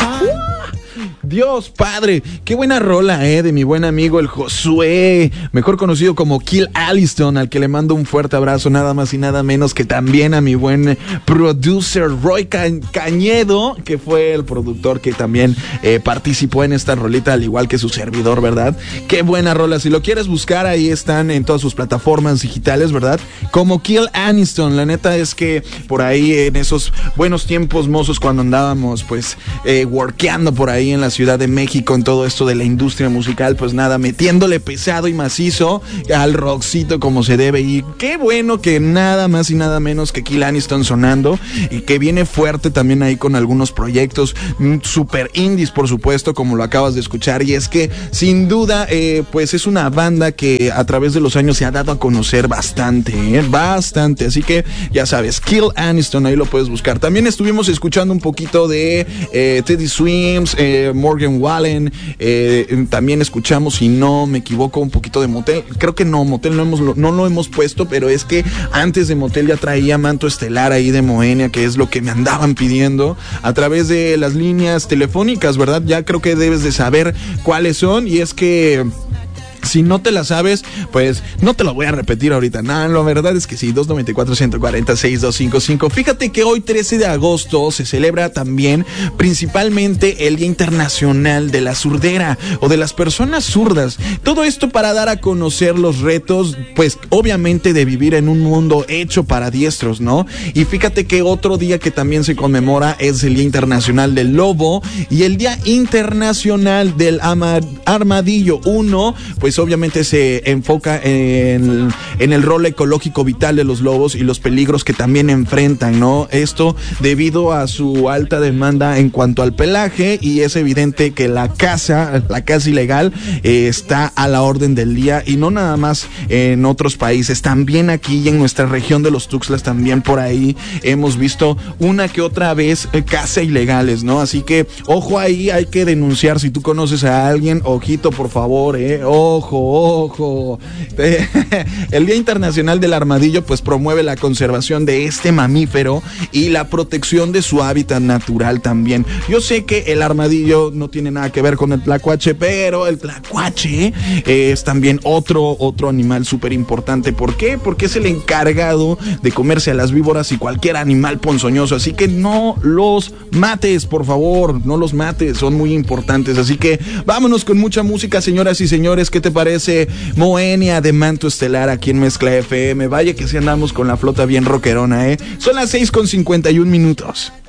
Dios Padre, qué buena rola, de mi buen amigo el Josué, mejor conocido como Kill Alliston, al que le mando un fuerte abrazo, nada más y nada menos que también a mi buen producer Roy Cañedo, que fue el productor que también participó en esta rolita, al igual que su servidor, ¿verdad? Qué buena rola, si lo quieres buscar, ahí están en todas sus plataformas digitales, ¿verdad? Como Kill Alliston, la neta es que por ahí en esos buenos tiempos mozos cuando andábamos pues workeando por ahí en la Ciudad de México en todo esto de la industria musical, pues nada, metiéndole pesado y macizo al rockcito como se debe, y qué bueno que nada más y nada menos que Kill Alliston sonando, y que viene fuerte también ahí con algunos proyectos super indies, por supuesto, como lo acabas de escuchar, y es que sin duda pues es una banda que a través de los años se ha dado a conocer bastante, bastante, así que ya sabes, Kill Alliston, ahí lo puedes buscar. También estuvimos escuchando un poquito de Teddy Swims, Morgan Wallen, también escuchamos, si no me equivoco, un poquito de Motel. Creo que no, Motel no lo hemos puesto, pero es que antes de Motel ya traía Manto Estelar ahí de Moenia, que es lo que me andaban pidiendo a través de las líneas telefónicas, ¿verdad? Ya creo que debes de saber cuáles son, y es que si no te la sabes, pues no te lo voy a repetir ahorita. No, la verdad es que sí, 294-140-6255. Fíjate que hoy 13 de agosto se celebra también principalmente el Día Internacional de la Surdera o de las personas zurdas. Todo esto para dar a conocer los retos, pues obviamente de vivir en un mundo hecho para diestros, ¿no? Y fíjate que otro día que también se conmemora es el Día Internacional del Lobo y el Día Internacional del Armadillo. Uno, pues obviamente se enfoca en el rol ecológico vital de los lobos y los peligros que también enfrentan, ¿no? Esto debido a su alta demanda en cuanto al pelaje, y es evidente que la caza ilegal está a la orden del día, y no nada más en otros países, también aquí en nuestra región de los Tuxtlas, también por ahí hemos visto una que otra vez caza ilegales, ¿no? Así que ojo ahí, hay que denunciar si tú conoces a alguien, ojito por favor, ojo. El Día Internacional del Armadillo pues promueve la conservación de este mamífero y la protección de su hábitat natural también. Yo sé que el armadillo no tiene nada que ver con el tlacuache, pero el tlacuache es también otro animal súper importante. ¿Por qué? Porque es el encargado de comerse a las víboras y cualquier animal ponzoñoso, así que no los mates, por favor, no los mates, son muy importantes. Así que vámonos con mucha música, señoras y señores. ¿Qué te parece Moenia de Manto Estelar aquí en Mezcla FM? Vaya que si andamos con la flota bien rockerona, Son las 6:51.